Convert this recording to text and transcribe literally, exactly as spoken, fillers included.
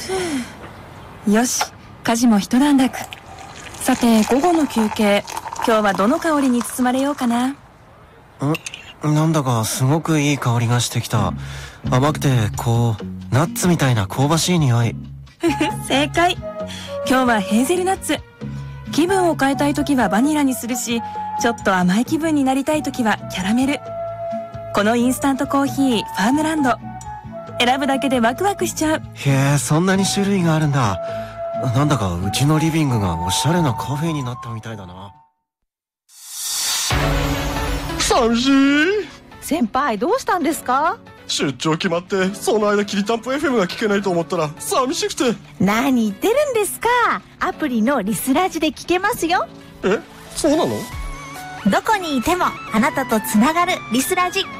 よし、家事も一段落。さて、午後の休憩、今日はどの香りに包まれようかな。 んなんだかすごくいい香りがしてきた。甘くてこうナッツみたいな香ばしい匂い。 正解。今日はヘーゼルナッツ。気分を変えたい時はバニラにするし、ちょっと甘い気分になりたい時はキャラメル。このインスタントコーヒーファームランド、選ぶだけでワクワクしちゃう。 へえ、そんなに種類があるんだ。なんだかうちのリビングがおしゃれなカフェになったみたいだな。 寂しい。 先輩、どうしたんですか？ 出張決まってその間きりたんぽ エフエム が聞けないと思ったら寂しくて。 何言ってるんですか。アプリのリスラジで聞けますよ。 え、そうなの？ どこにいてもあなたとつながるリスラジ。